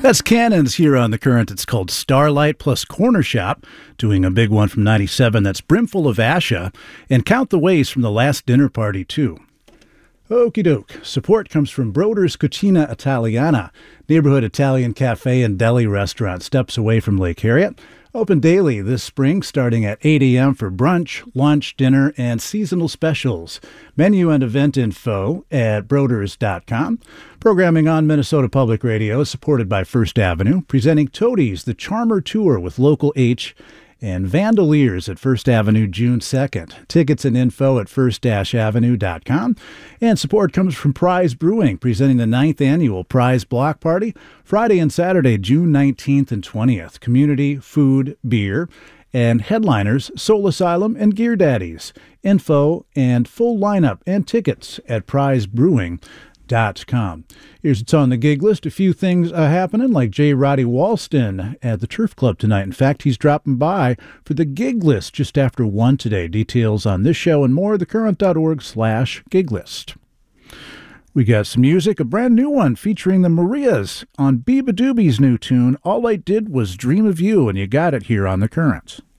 That's Cannons here on The Current. It's called Starlight plus Corner Shop, doing a big one from 97 that's brimful of Asha, and Count the Ways from the Last Dinner Party, too. Okie doke. Support comes from Broder's Cucina Italiana, neighborhood Italian cafe and deli restaurant steps away from Lake Harriet. Open daily this spring, starting at 8 a.m. for brunch, lunch, dinner, and seasonal specials. Menu and event info at broders.com. Programming on Minnesota Public Radio is supported by First Avenue, presenting Toadies, the Charmer Tour with Local H, and Vandaliers at First Avenue June 2nd. Tickets and info at first-avenue.com. And support comes from Prize Brewing, presenting the 9th Annual Prize Block Party, Friday and Saturday, June 19th and 20th. Community, food, beer, and headliners, Soul Asylum and Gear Daddies. Info and full lineup and tickets at prizebrewing.com. Here's what's on the gig list. A few things happening, like J. Roddy Walston at the Turf Club tonight. In fact, he's dropping by for the gig list just after 1 today. Details on this show and more, thecurrent.org/gig list. We got some music, a brand new one featuring the Marias on Biba Doobie's new tune, All I Did Was Dream of You, and you got it here on The Current.